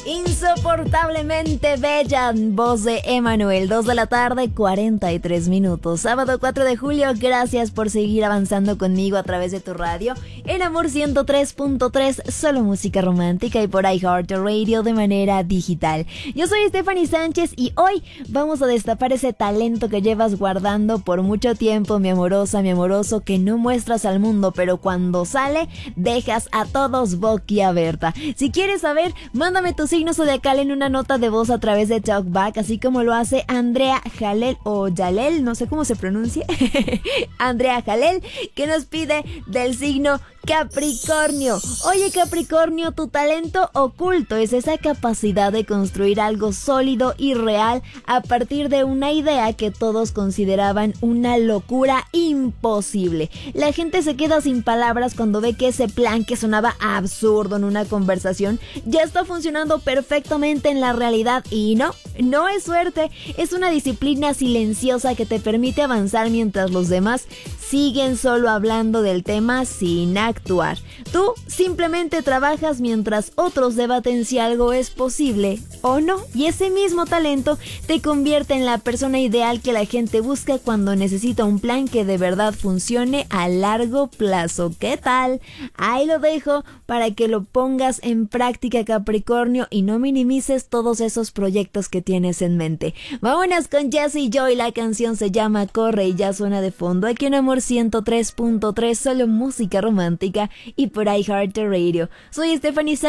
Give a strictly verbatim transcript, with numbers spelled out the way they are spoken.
Insoportablemente bella, voz de Emanuel. Dos de la tarde, cuarenta y tres minutos. Sábado cuatro de julio, gracias por seguir avanzando conmigo a través de tu radio. En Amor ciento tres punto tres, solo música romántica, y por iHeartRadio de manera digital. Yo soy Stephanie Sánchez y hoy vamos a destapar ese talento que llevas guardando por mucho tiempo, mi amorosa, mi amoroso, que no muestras al mundo, pero cuando sale, dejas a todos boquiabierta. Si quieres saber, mándame tu signo zodiacal en una nota de voz a través de Talkback, así como lo hace Andrea Jalel o Yalel, no sé cómo se pronuncia. Andrea Jalel, que nos pide del signo Capricornio. Oye, Capricornio, tu talento oculto es esa capacidad de construir algo sólido y real a partir de una idea que todos consideraban una locura imposible. La gente se queda sin palabras cuando ve que ese plan que sonaba absurdo en una conversación ya está funcionando perfectamente en la realidad. Y no, no es suerte, es una disciplina silenciosa que te permite avanzar mientras los demás siguen solo hablando del tema sin actuar. Tú simplemente trabajas mientras otros debaten si algo es posible o no, y ese mismo talento te convierte en la persona ideal que la gente busca cuando necesita un plan que de verdad funcione a largo plazo. ¿Qué tal? Ahí lo dejo para que lo pongas en práctica, Capricornio, y no minimices todos esos proyectos que tienes en mente. Vámonos con Jessie Joy, la canción se llama Corre y ya suena de fondo aquí en Amor ciento tres punto tres, solo música romántica, y por iHeartRadio. Soy Stephanie Sánchez.